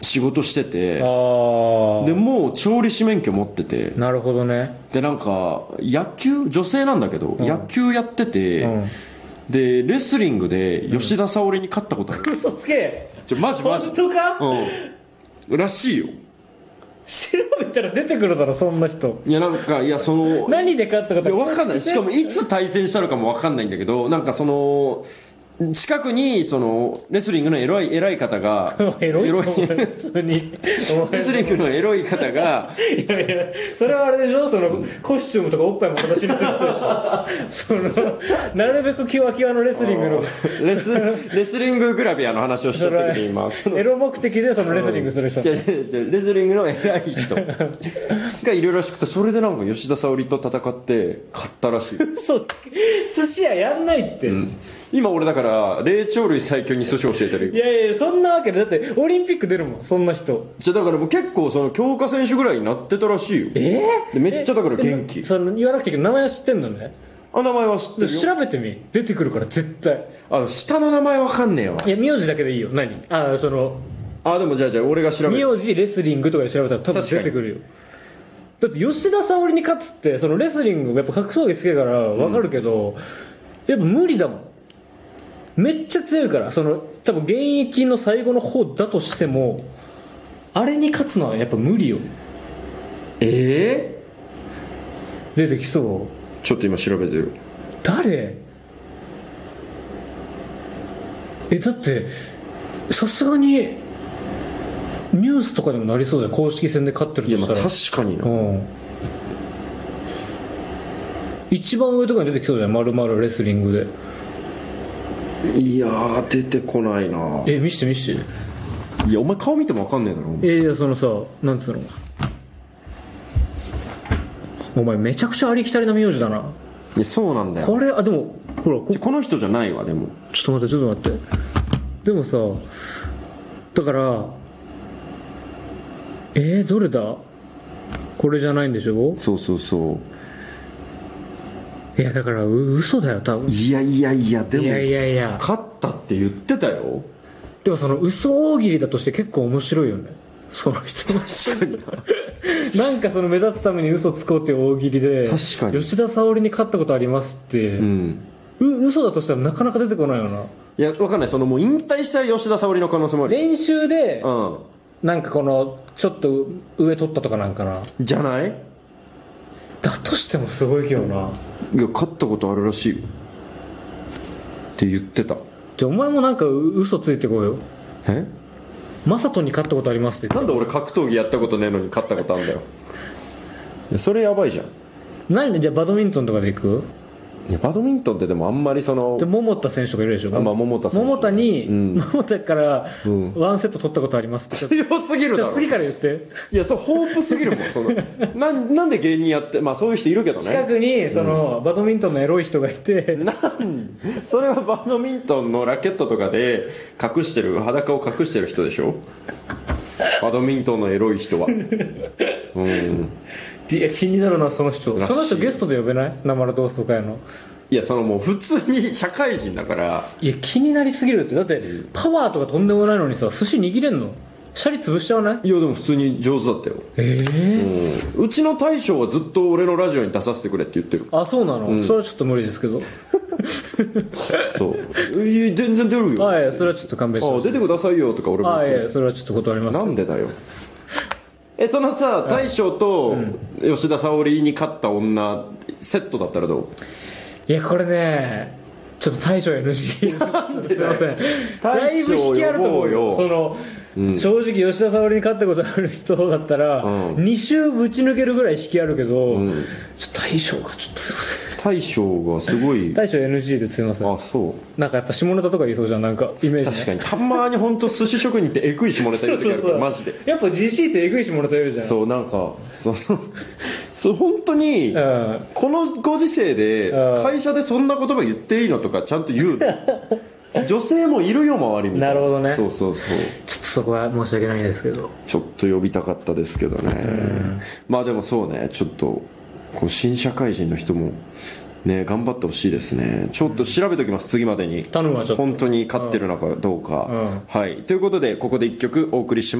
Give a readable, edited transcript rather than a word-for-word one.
仕事してて、であもう調理師免許持ってて、 なるほどね。 でなんか野球、女性なんだけど、野球やってて、でレスリングで吉田沙保里に勝ったことある。 嘘つけ。 マジ本当か？ らしいよ。 調べたら出てくるだろ、そんな人。 いやなんか、いやその何で勝ったかいや分かんない。しかもいつ対戦したのかも分かんないんだけど、なんかその近くにそのレスリングの偉い方がエロい普通にレスリングのエロい方がいやいや、それはあれでしょ、そのコスチュームとかおっぱいも形にする人でしょ。そのなるべくキワキワのレスリングのレスリンググラビアの話をしちゃったけど今エロ目的でそのレスリングする人、 レスリングの偉い人がいるらしくて、それでなんか吉田沙保里と戦って勝ったらしい。 そう寿司屋やんないって、 今俺だから霊長類最強に寿司教えてるよ。 いやいや、そんなわけで、だってオリンピック出るもん、そんな人。 じゃだからもう結構その強化選手ぐらいになってたらしいよ。でめっちゃだから元気。 その言わなくていいけど名前は知ってんのね。 名前は知ってるよ。 調べてみ、出てくるから絶対。 下の名前わかんねえわ。 いや、名字だけでいいよ。何？そのでもじゃあ俺が調べる。 名字レスリングとかで調べたら多分出てくるよ。だって吉田沙保里に勝つって、そのレスリングやっぱ格闘技好きだから分かるけど、やっぱ無理だもん。めっちゃ強いから、その多分現役の最後の方だとしてもあれに勝つのはやっぱ無理よ。出てきそう。 ちょっと今調べてる。 誰？だってさすがにニュースとかでもなりそうだよ、公式戦で勝ってるとしたら。 いや確かにな、 一番上とかに出てきそうじゃん、丸々レスリングで。 いやー出てこないな。 見して見して。 いやお前顔見ても分かんねえだろ。 いやそのさ、なんつうの、お前めちゃくちゃありきたりな名字だな。 いやそうなんだよ。 これでもほらこの人じゃないわ。でもちょっと待ってでもさ、だからどれだ、これじゃないんでしょ。 そういやだから嘘だよ多分。 いやでもいや勝ったって言ってたよ。 でもその嘘大喜利だとして結構面白いよね、その人のなんかその目立つために嘘つこうっていう大喜利で、 確かに吉田沙保里に勝ったことありますって、嘘だとしたらなかなか出てこないよな。 いや分かんない、そのもう引退した吉田沙保里の可能性もある。 練習で、なんかこのちょっと上取ったとかなんかな。 じゃない？ だとしてもすごいけどな。 いや勝ったことあるらしいよって言ってた。 じゃあお前もなんか嘘ついてこうよ。マサトに勝ったことありますってなんで俺格闘技やったことねえのに勝ったことあるんだよ。いやそれやばいじゃん。 何でじゃあバドミントンとかで行く？ いやバドミントンってでもあんまりそので桃田選手とかいるでしょ。 桃田選手、 桃田に、桃田からワンセット取ったことありますって。 強すぎるだろ。 じゃあ次から言って。 いやそうホープすぎるもんそのなんで芸人やって、そういう人いるけどね。 近くにその、バドミントンのエロい人がいて、 それはバドミントンのラケットとかで隠してる、裸を隠してる人でしょバドミントンのエロい人は。 いや気になるなその人。その人ゲストで呼べない？生の同窓会の。 いやそのもう普通に社会人だから。 いや気になりすぎるって。だってパワーとかとんでもないのにさ、寿司握れんの？シャリ潰しちゃわない？ いやでも普通に上手だったよ。うちの大将はずっと俺のラジオに出させてくれって言ってる。 あ、そうなの？それはちょっと無理ですけど。 そう全然出るよ。 はい、それはちょっと勘弁して。 出てくださいよとか俺も言って。 いやそれはちょっと断ります。 なんでだよ。そのさ、大将と吉田沙保里に勝った女セットだったらどう？ いやこれね、ちょっと大将 NG すいません。だいぶ引きあると思うよ。その、正直吉田沙保里に勝ったことある人だったら、2周ぶち抜けるぐらい引きあるけど、ちょっと大将がちょっとすいません。 大将がすごい。 大将 NG ですいません。 あ、そうなんかやっぱ下ネタとか言いそうじゃん、なんかイメージ、 確かにたまに本当寿司職人ってエグい下ネタ言う時あるからマジで。 やっぱ GC ってエグい下ネタ言うじゃん。 そうなんかそう本当に、このご時世で会社でそんな言葉言っていいのとかちゃんと言うの。女性もいるよ周りみたいな。 なるほどね。 そうちょっとそこは申し訳ないですけど、 ちょっと呼びたかったですけどね。でもそうね、ちょっとこう新社会人の人もね頑張ってほしいですね。ちょっと調べておきます、次までに。 頼むわちょっと。 本当に勝ってるのかどうか。はい、ということでここで1曲お送りします。